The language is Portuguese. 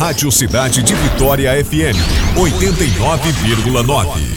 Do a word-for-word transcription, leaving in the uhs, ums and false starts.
Rádio Cidade de Vitória F M, oitenta e nove vírgula nove.